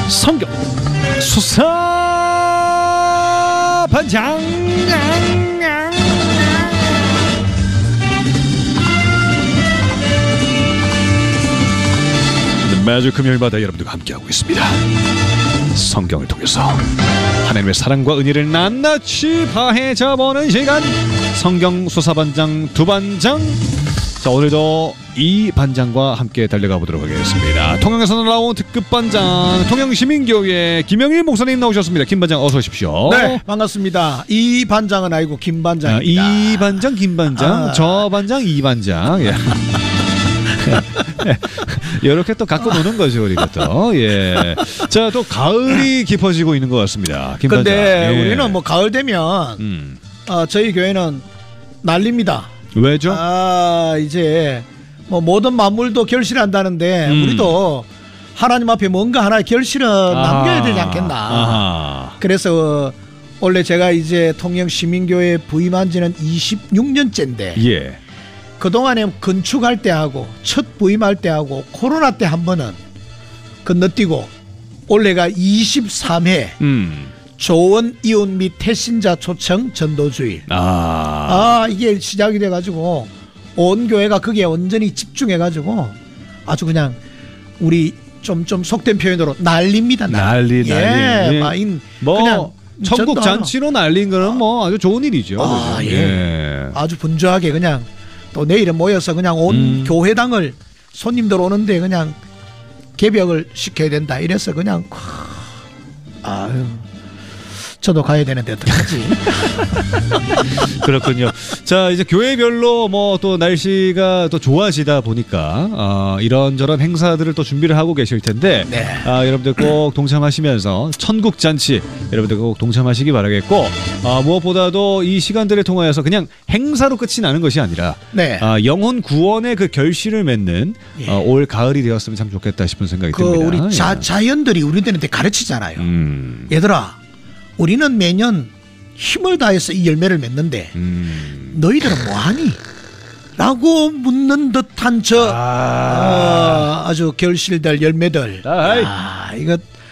성경 수사 반장. 매주 금요일마다 여러분들과 함께하고 있습니다. 성경을 통해서 하나님의 사랑과 은혜를 낱낱이 파헤쳐보는 시간, 성경 수사반장 두반장. 자, 오늘도 이 반장과 함께 달려가 보도록 하겠습니다. 통영에서 나온 특급 반장, 통영시민교회 김영일 목사님 나오셨습니다. 김 반장 어서 오십시오. 네, 반갑습니다. 이 반장은 아니고 김 반장입니다. 이 반장, 김 반장, 저 반장, 이 반장. 예. 이렇게 또 갖고 노는 거죠, 우리가 또. 예. 자, 또 가을이 깊어지고 있는 것 같습니다. 김 반장. 근데 예. 우리는 뭐 가을 되면 저희 교회는 난립니다. 왜죠? 이제 뭐 모든 만물도 결실한다는데 우리도 하나님 앞에 뭔가 하나의 결실은 남겨야 되지 않겠나. 그래서 원래 제가 이제 통영시민교회 부임한 지는 26년째인데 예. 그동안에 건축할 때 하고 첫 부임할 때 하고 코로나 때 한 번은 건너뛰고 올해가 23회 조원 이혼 및 태신자 초청 전도주일. 이게 시작이 돼가지고 온 교회가 거기에 완전히 집중해가지고 아주 그냥 우리 좀 속된 표현으로 난립니다. 난리. 예. 뭐 그냥 천국 잔치로 날린 거는 뭐 아주 좋은 일이죠. 예. 예. 아주 분주하게 그냥 또 내일은 모여서 그냥 온 교회당을 손님들 오는데 그냥 개벽을 시켜야 된다. 이래서 그냥 저도 가야 되는데 어떡하지? 그렇군요. 자, 이제 교회별로 뭐 또 날씨가 또 좋아지다 보니까 이런저런 행사들을 또 준비를 하고 계실 텐데 네. 여러분들 꼭 동참하시면서 천국 잔치 여러분들 꼭 동참하시기 바라겠고 무엇보다도 이 시간들을 통하여서 그냥 행사로 끝이 나는 것이 아니라 네. 영혼 구원의 그 결실을 맺는 올 가을이 되었으면 참 좋겠다 싶은 생각이 듭니다. 우리 자연들이 우리들한테 가르치잖아요. 얘들아, 우리는 매년 힘을 다해서 이 열매를 맺는데 너희들은 뭐하니? 라고 묻는 듯한 아주 결실될 열매들. 이거